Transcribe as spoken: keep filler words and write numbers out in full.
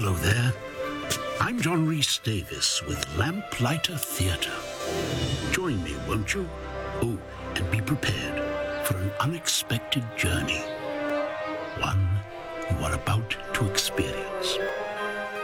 Hello there. I'm John Rhys Davis with Lamplighter Theatre. Join me, won't you? Oh, and be prepared for an unexpected journey. One you are about to experience.